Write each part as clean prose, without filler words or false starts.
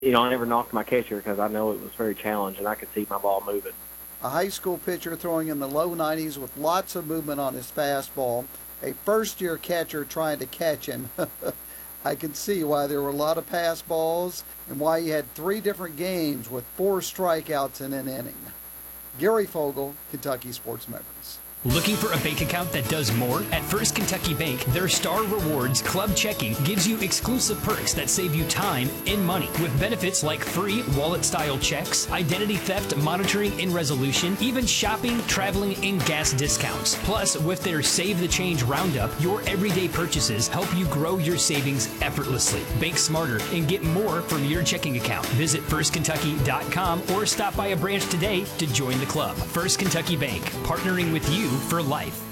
I never knocked my catcher because I know it was very challenging. I could see my ball moving. A high school pitcher throwing in the low 90s with lots of movement on his fastball. A first-year catcher trying to catch him. I can see why there were a lot of pass balls and why he had 3 different games with 4 strikeouts in an inning. Gary Fogle, Kentucky Sports Memories. Looking for a bank account that does more? At First Kentucky Bank, their Star Rewards Club Checking gives you exclusive perks that save you time and money, with benefits like free wallet-style checks, identity theft monitoring and resolution, even shopping, traveling, and gas discounts. Plus, with their Save the Change Roundup, your everyday purchases help you grow your savings effortlessly. Bank smarter and get more from your checking account. Visit firstkentucky.com or stop by a branch today to join the club. First Kentucky Bank, partnering with you for life.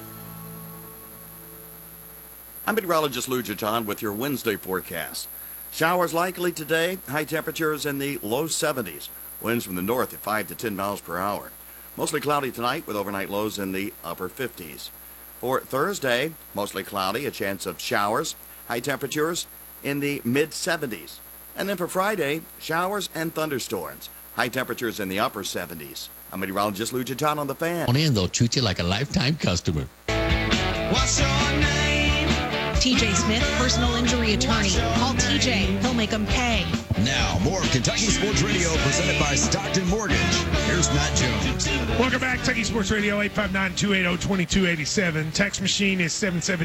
I'm meteorologist Lou Giton with your Wednesday forecast. Showers likely today, high temperatures in the low 70s. Winds from the north at 5 to 10 miles per hour. Mostly cloudy tonight with overnight lows in the upper 50s. For Thursday, mostly cloudy, a chance of showers, high temperatures in the mid 70s. And then for Friday, showers and thunderstorms, high temperatures in the upper 70s. I'm meteorologist Lou Giton on the Fan. And they'll treat you like a lifetime customer. What's your name? TJ Smith, personal injury attorney. Call TJ. He'll make them pay. Now, more of Kentucky Sports Radio presented by Stockton Mortgage. Here's Matt Jones. Welcome back, Kentucky Sports Radio, 859-280-2287. Text machine is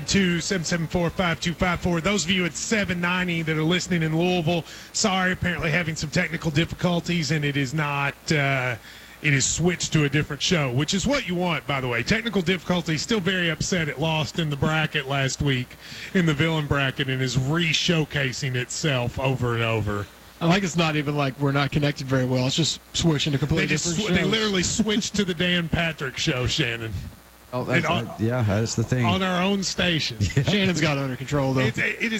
772-774-5254. Those of you at 790 that are listening in Louisville, sorry, apparently having some technical difficulties, and it is not... it is switched to a different show, which is what you want, by the way. Technical difficulty, still very upset it lost in the bracket last week, in the villain bracket, and is re-showcasing itself over and over. I like it's not even like we're not connected very well. It's just switching to completely different shows. They literally switched to the Dan Patrick show, Shannon. Oh, that's the thing. On our own station. Yeah. Shannon's got it under control, though.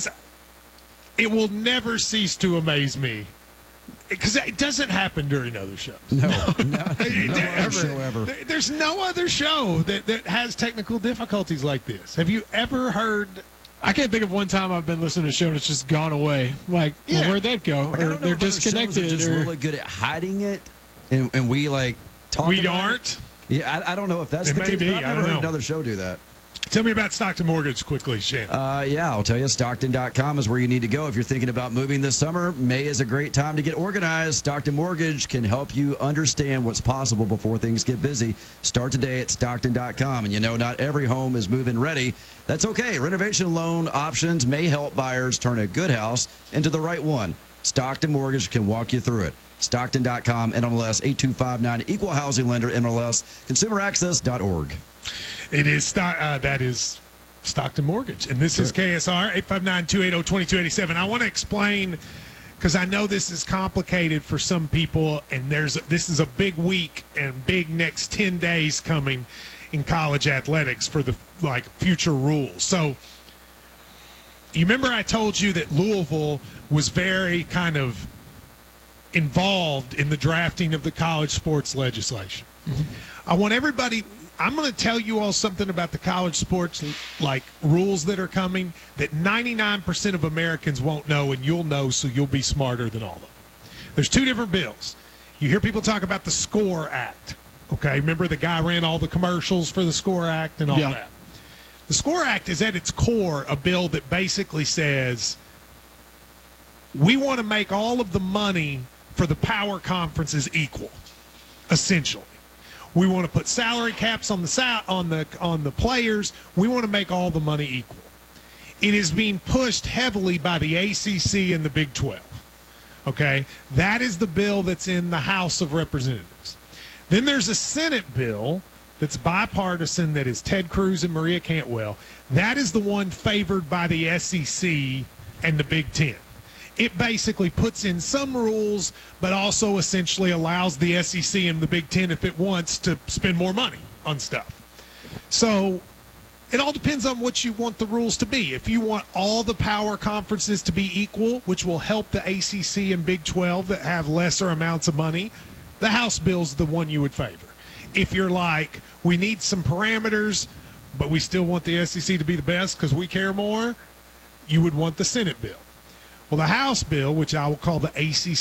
It will never cease to amaze me. Because it doesn't happen during other shows. No show ever. There's no other show that has technical difficulties like this. Have you ever heard? I can't think of one time I've been listening to a show and it's just gone away. Like, well, where'd that go? Or they're disconnected. They're just really good at hiding it, and we talk. We aren't. Yeah, I don't know if that's the case. I've never heard another show do that. Tell me about Stockton Mortgage quickly, Shannon. I'll tell you. Stockton.com is where you need to go if you're thinking about moving this summer. May is a great time to get organized. Stockton Mortgage can help you understand what's possible before things get busy. Start today at Stockton.com. And not every home is move-in ready. That's okay. Renovation loan options may help buyers turn a good house into the right one. Stockton Mortgage can walk you through it. Stockton.com, NMLS 8259, Equal Housing Lender, MLS, ConsumerAccess.org. It is that is Stockton Mortgage, and this is KSR 859-280-2287. I want to explain because I know this is complicated for some people, and this is a big week and big next 10 days coming in college athletics for the future rules. So you remember I told you that Louisville was very kind of involved in the drafting of the college sports legislation. Mm-hmm. I want everybody. I'm going to tell you all something about the college sports rules that are coming that 99% of Americans won't know, and you'll know, so you'll be smarter than all of them. There's 2 different bills. You hear people talk about the SCORE Act. Okay, remember the guy ran all the commercials for the SCORE Act and all that. The SCORE Act is at its core a bill that basically says we want to make all of the money for the power conferences equal, essentially. We want to put salary caps on the players. We want to make all the money equal. It is being pushed heavily by the ACC and the Big 12. Okay? That is the bill that's in the House of Representatives. Then there's a Senate bill that's bipartisan that is Ted Cruz and Maria Cantwell. That is the one favored by the SEC and the Big 10. It basically puts in some rules, but also essentially allows the SEC and the Big Ten, if it wants, to spend more money on stuff. So it all depends on what you want the rules to be. If you want all the power conferences to be equal, which will help the ACC and Big 12 that have lesser amounts of money, the House bill's the one you would favor. If you're like, we need some parameters, but we still want the SEC to be the best because we care more, you would want the Senate bill. Well, the House bill, which I will call the ACC